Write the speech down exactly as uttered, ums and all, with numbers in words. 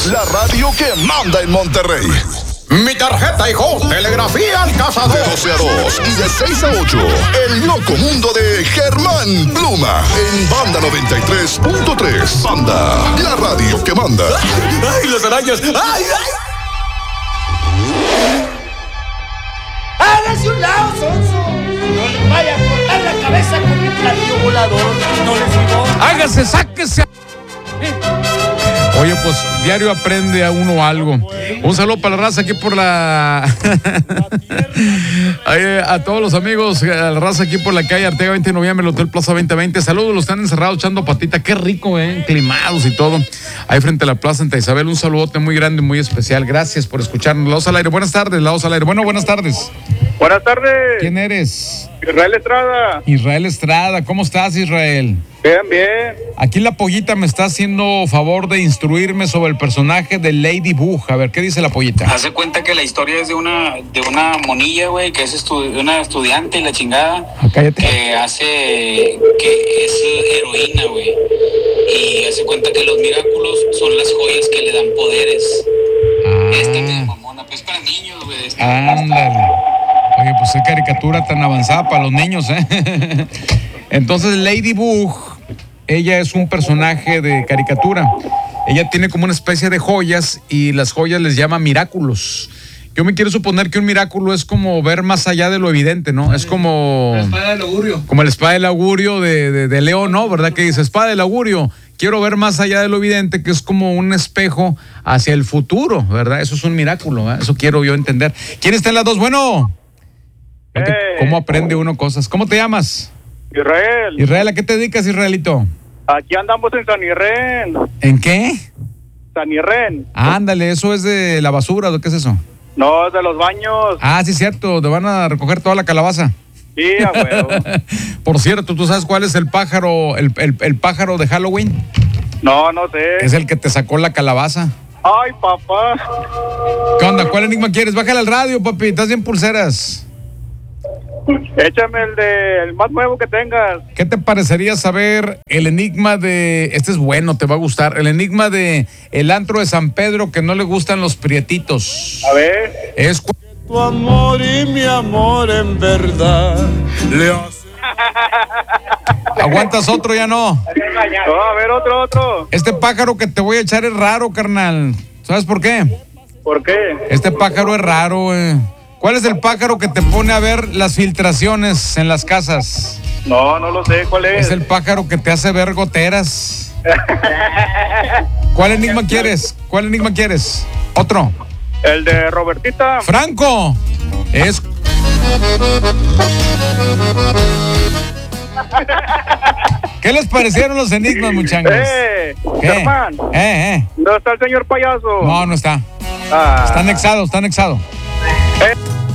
la radio que manda en Monterrey. Mi tarjeta, hijo. Telegrafía al cazador. De doce a dos y de seis a ocho. El loco mundo de Germán Pluma. En Banda noventa y tres punto tres. Banda, la radio que manda. ¡Ay, las arañas! ¡Ay, ay! ¡Hágase un lado, sonso! No le vaya a cortar la cabeza con el platillo volador. No le sigo. Hágase, sáquese. Oye, pues diario aprende a uno algo. Un saludo para la raza aquí por la... a todos los amigos, a la raza aquí por la calle Arteaga veinte de noviembre, el Hotel Plaza veinte veinte. Saludos, los están encerrados echando patita. Qué rico, eh, climados y todo. Ahí frente a la Plaza Santa Isabel, un saludote muy grande, muy especial. Gracias por escucharnos. Lados al aire. Buenas tardes, Lados al aire. Bueno, buenas tardes. Buenas tardes. ¿Quién eres? Israel Estrada. Israel Estrada. ¿Cómo estás, Israel? Bien, bien. Aquí la pollita me está haciendo favor de instruirme sobre el personaje de Lady Bug. A ver, ¿qué dice la pollita? Hace cuenta que la historia es de una de una monilla, güey, que es estu- una estudiante y la chingada. Ah, cállate. Que hace, que es heroína, güey. Y hace cuenta que los Miraculous son las joyas que le dan poderes. Ah. Esta es mamona, pues para niños, güey. Ándale. Oye, pues qué caricatura tan avanzada para los niños, ¿eh? Entonces, Lady Bug, ella es un personaje de caricatura. Ella tiene como una especie de joyas y las joyas les llama Miraculous. Yo me quiero suponer que un Miraculo es como ver más allá de lo evidente, ¿no? Es como... La espada del augurio. Como la espada del augurio de, de, de Leo, ¿no? ¿Verdad? Que dice, espada del augurio. Quiero ver más allá de lo evidente, que es como un espejo hacia el futuro, ¿verdad? Eso es un Miraculo, ¿eh? Eso quiero yo entender. ¿Quién está en las dos? Bueno. Hey. ¿Cómo aprende uno cosas? ¿Cómo te llamas? Israel. Israel, ¿a qué te dedicas, Israelito? Aquí andamos en San Irren. ¿En qué? San Irren. Ándale, ¿eso es de la basura o qué es eso? No, es de los baños. Ah, sí, cierto, te van a recoger toda la calabaza. Sí, a huevo. Por cierto, ¿tú sabes cuál es el pájaro, el, el, el pájaro de Halloween? No, no sé. Es el que te sacó la calabaza. Ay, papá. ¿Qué onda? ¿Cuál enigma quieres? Bájale al radio, papi, estás bien pulseras. Échame el de el más nuevo que tengas. ¿Qué te parecería saber el enigma de... Este es bueno, te va a gustar. El enigma de el antro de San Pedro que no le gustan los prietitos. A ver. Es... cu- Tu amor y mi amor en verdad le hace... ¿Aguantas otro? Ya no. No, a ver, otro, otro. Este pájaro que te voy a echar es raro, carnal. ¿Sabes por qué? ¿Por qué? Este pájaro es raro, eh. ¿Cuál es el pájaro que te pone a ver las filtraciones en las casas? No, no lo sé. ¿Cuál es? Es el pájaro que te hace ver goteras. ¿Cuál enigma quieres? ¿Cuál enigma quieres? Otro. El de Robertita. Franco. Es... ¿Qué les parecieron los enigmas, muchachos? Eh, ¿Qué? Germán. Eh, eh. ¿No está el señor payaso? No, no está. Ah. Está anexado, está anexado. Eh.